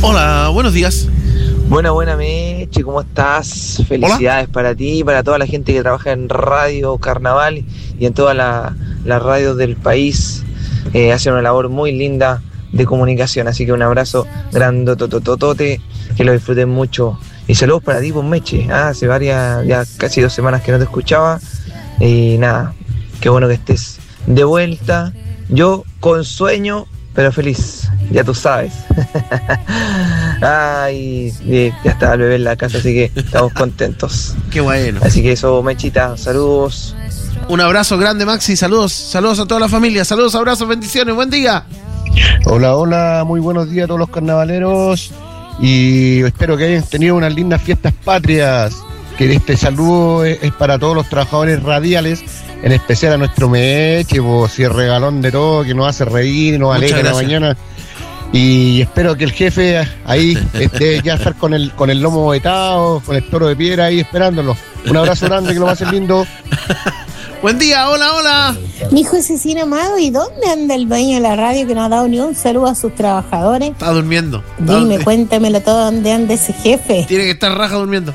Hola, buenos días. Buena Meche, ¿cómo estás? Felicidades para ti y para toda la gente que trabaja en Radio Carnaval y en todas las radios del país. Hacen una labor muy linda de comunicación, así que un abrazo grandotototote, que lo disfruten mucho. Y saludos para ti, pues Meche. Hace ya casi 2 semanas que no te escuchaba. Y nada, qué bueno que estés de vuelta. Yo con sueño, pero feliz, ya tú sabes. Ay, ya está el bebé en la casa, así que estamos contentos. Qué bueno. Así que eso, Mechita, saludos. Un abrazo grande, Maxi, saludos a toda la familia, saludos, abrazos, bendiciones, buen día. Hola, muy buenos días a todos los carnavaleros y espero que hayan tenido unas lindas fiestas patrias. Que este saludo es para todos los trabajadores radiales, en especial a nuestro Meche, si es regalón de todo, que nos hace reír y nos alegra la mañana. Y espero que el jefe ahí esté ya estar con el lomo vetado, con el toro de piedra ahí esperándolo. Un abrazo grande, que lo pasen lindo. Buen día, hola. Mi hijo Cecina Amado, ¿y dónde anda el dueño de la radio que no ha dado ni un saludo a sus trabajadores? Está durmiendo. Dime, cuéntamelo todo, ¿dónde anda ese jefe? Tiene que estar raja durmiendo.